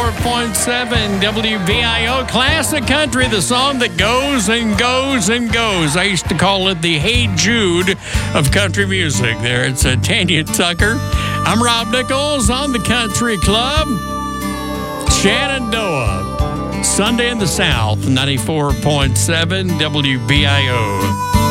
94.7 WVIO Classic Country, the song that goes and goes and goes. I used to call it the Hey Jude of country music. There, it's Tanya Tucker. I'm Rob Nichols on the Country Club. Shenandoah, Sunday in the South, 94.7 WVIO.